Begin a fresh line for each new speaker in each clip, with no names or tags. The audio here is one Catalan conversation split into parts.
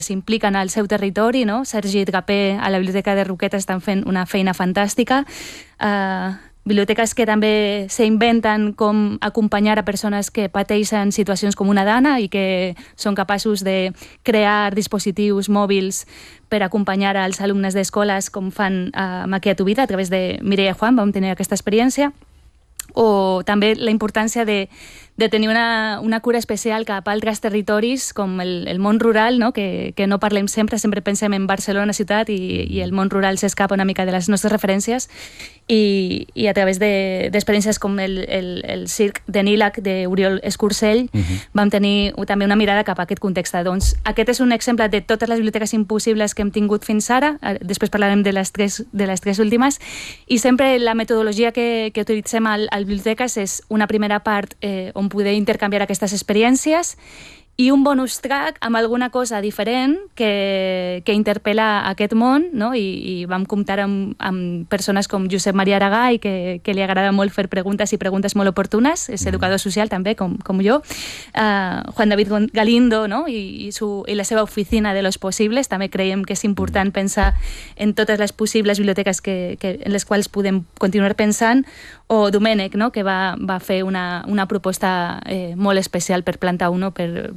s'impliquen al seu territori, no? Sergi Gapé a la Biblioteca de Roquetes estan fent una feina fantàstica. Biblioteques que també s'inventen com acompanyar a persones que pateixen situacions com una dana i que són capaços de crear dispositius mòbils per acompanyar als alumnes d'escoles com fan amb aquí a Tubita a través de Mireia Juan, vam tenir aquesta experiència. O també la importància de tenir una cura especial cap a altres territoris com el món rural, no? Que no parlem sempre pensem en Barcelona ciutat i el món rural s'escapa una mica de les nostres referències i a través d'experiències com el circ de Nilac d'Oriol Escursell vam tenir també una mirada cap a aquest context. Doncs aquest és un exemple de totes les biblioteques impossibles que hem tingut fins ara, després parlarem de les tres últimes, i sempre la metodologia que utilitzem al biblioteques és una primera part on poder intercanviar aquestes experiències i un bonus track amb alguna cosa diferent que interpel·la aquest món, no? I vam comptar amb persones com Josep Maria Aragall, que li agrada molt fer preguntes i preguntes molt oportunes, és educador social també, com jo, Juan David Galindo, no? I la seva oficina de los posibles, també creiem que és important pensar en totes les possibles biblioteques en les quals podem continuar pensant, o Domènec, no? Que va fer una proposta molt especial per Planta 1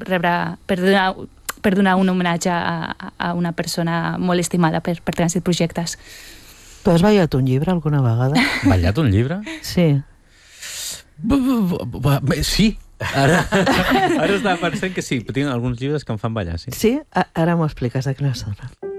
per donar un homenatge a una persona molt estimada per Trànsit Projectes.
Tu has ballat un llibre alguna vegada?
Ballat un llibre?
Sí.
Sí. Ara estava pensant que sí, tinc alguns llibres que em fan ballar, sí.
Sí? Ara m'ho expliques, de quina zona?